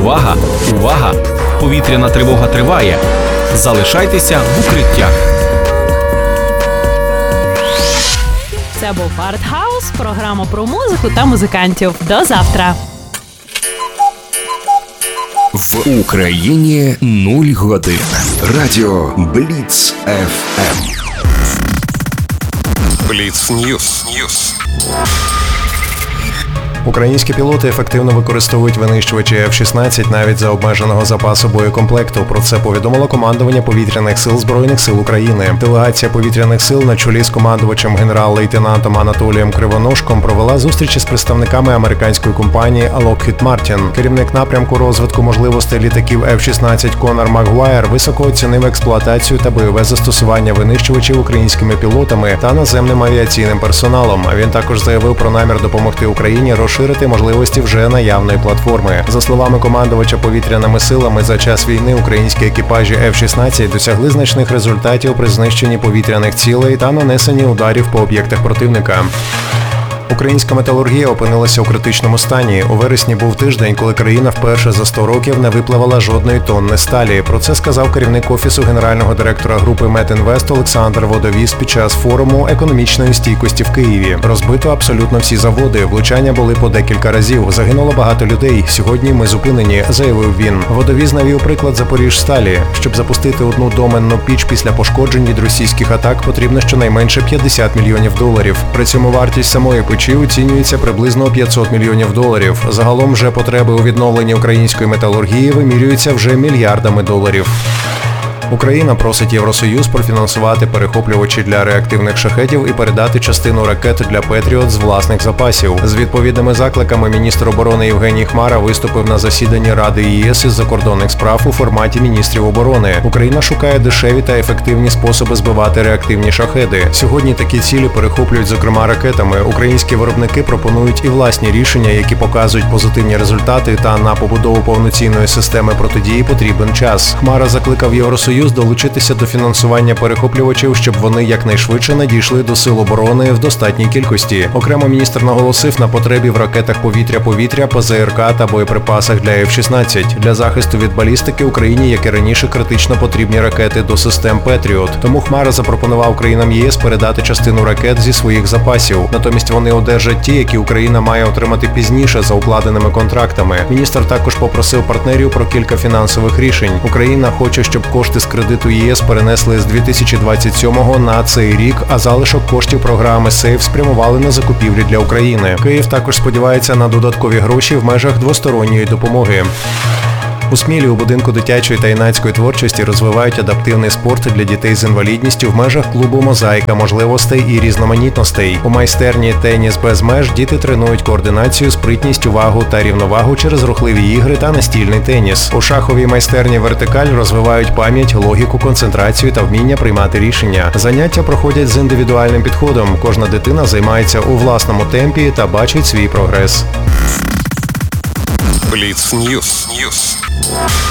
Увага! Увага! Повітряна тривога триває. Залишайтеся в укриттях. Це був Артхаус, програма про музику та музикантів. До завтра! В Україні 0 годин. Радіо Бліц ФМ. Бліц Ньюс. Українські пілоти ефективно використовують винищувачі F-16 навіть за обмеженого запасу боєкомплекту. Про це повідомило командування Повітряних сил Збройних сил України. Делегація Повітряних сил на чолі з командувачем генерал-лейтенантом Анатолієм Кривоножком провела зустрічі з представниками американської компанії Lockheed Martin. Керівник напрямку розвитку можливостей літаків F-16 Конор Макгуайр високо оцінив експлуатацію та бойове застосування винищувачів українськими пілотами та наземним авіаційним персоналом. Він також заявив про намір допомогти Україні розширити можливості вже наявної платформи. За словами командувача повітряними силами, за час війни українські екіпажі F-16 досягли значних результатів при знищенні повітряних цілей та нанесенні ударів по об'єктах противника. Українська металургія опинилася у критичному стані. У вересні був тиждень, коли країна вперше за 100 років не випливала жодної тонни сталі. Про це сказав керівник Офісу генерального директора групи Метінвест Олександр Водовіз під час форуму економічної стійкості в Києві. Розбито абсолютно всі заводи, влучання були по декілька разів. Загинуло багато людей. Сьогодні ми зупинені, заявив він. Водовіз навів приклад Запоріжсталі. Щоб запустити одну доменну піч після пошкоджень від російських атак, потрібно щонайменше $50 мільйонів. При цьому вартість самої печі оцінюється приблизно $500 мільйонів. Загалом же потреби у відновленні української металургії вимірюються вже мільярдами доларів. Україна просить Євросоюз профінансувати перехоплювачі для реактивних шахедів і передати частину ракет для Петріот з власних запасів. З відповідними закликами міністр оборони Євгеній Хмара виступив на засіданні Ради ЄС із закордонних справ у форматі міністрів оборони. Україна шукає дешеві та ефективні способи збивати реактивні шахеди. Сьогодні такі цілі перехоплюють, зокрема, ракетами. Українські виробники пропонують і власні рішення, які показують позитивні результати, та на побудову повноцінної системи протидії потрібен час. Хмара закликав Євросоюз долучитися до фінансування перехоплювачів, щоб вони якнайшвидше надійшли до сил оборони в достатній кількості. Окремо міністр наголосив на потребі в ракетах повітря-повітря, ПЗРК та боєприпасах для F-16. Для захисту від балістики Україні, як і раніше, критично потрібні ракети до систем Петріот. Тому Хмара запропонував країнам ЄС передати частину ракет зі своїх запасів. Натомість вони одержать ті, які Україна має отримати пізніше за укладеними контрактами. Міністр також попросив партнерів про кілька фінансових рішень. Україна хоче, щоб кошти з кредиту ЄС перенесли з 2027-го на цей рік, а залишок коштів програми СЕЙФ спрямували на закупівлі для України. Київ також сподівається на додаткові гроші в межах двосторонньої допомоги. У Смілі у будинку дитячої та юнацької творчості розвивають адаптивний спорт для дітей з інвалідністю в межах клубу «Мозаїка можливостей і різноманітностей». У майстерні «Теніс без меж» діти тренують координацію, спритність, увагу та рівновагу через рухливі ігри та настільний теніс. У шаховій майстерні «Вертикаль» розвивають пам'ять, логіку, концентрацію та вміння приймати рішення. Заняття проходять з індивідуальним підходом. Кожна дитина займається у власному темпі та бачить свій прогрес. Бліц Ньюс.